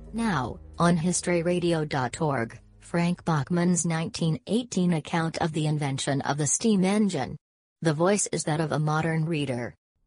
Now, on historyradio.org, Frank Bachman's 1918 account of the invention of the steam engine. The voice is that of a modern reader.